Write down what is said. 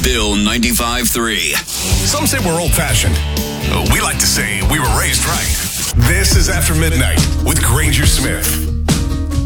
Bill 95.3. Some say we're old-fashioned. We like to say we were raised right. This is After Midnight with Granger Smith.